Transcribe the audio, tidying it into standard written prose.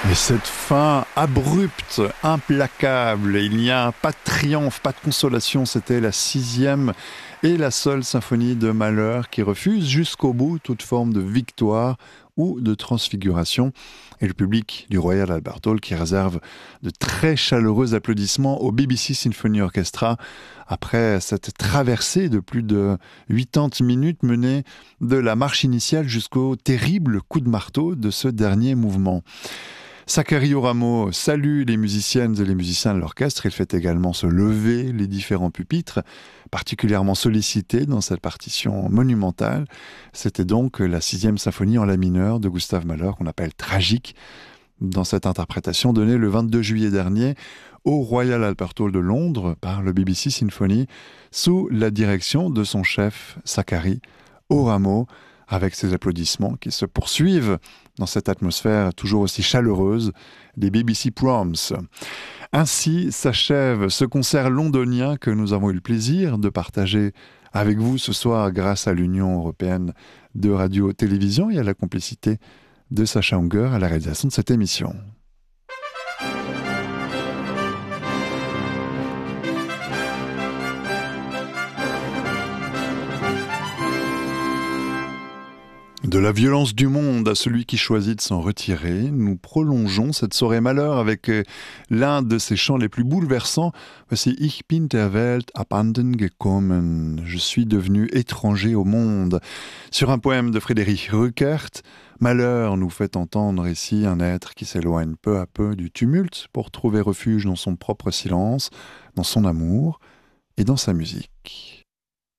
Et cette fin abrupte, implacable, il n'y a pas de triomphe, pas de consolation, c'était la sixième et la seule symphonie de Mahler qui refuse jusqu'au bout toute forme de victoire ou de transfiguration. Et le public du Royal Albert Hall qui réserve de très chaleureux applaudissements au BBC Symphony Orchestra après cette traversée de plus de 80 minutes menée de la marche initiale jusqu'au terrible coup de marteau de ce dernier mouvement. Sakari Oramo salue les musiciennes et les musiciens de l'orchestre. Il fait également se lever les différents pupitres, particulièrement sollicités dans cette partition monumentale. C'était donc la sixième symphonie en la mineur de Gustav Mahler, qu'on appelle tragique, dans cette interprétation donnée le 22 juillet dernier au Royal Albert Hall de Londres par le BBC Symphony, sous la direction de son chef Sakari Oramo, avec ses applaudissements qui se poursuivent dans cette atmosphère toujours aussi chaleureuse des BBC Proms. Ainsi s'achève ce concert londonien que nous avons eu le plaisir de partager avec vous ce soir grâce à l'Union européenne de radio-télévision et à la complicité de Sacha Unger à la réalisation de cette émission. De la violence du monde à celui qui choisit de s'en retirer, nous prolongeons cette soirée Malheur avec l'un de ses chants les plus bouleversants. Voici Ich bin der Welt abhanden gekommen. Je suis devenu étranger au monde. Sur un poème de Frédéric Ruckert, Malheur nous fait entendre ici un être qui s'éloigne peu à peu du tumulte pour trouver refuge dans son propre silence, dans son amour et dans sa musique.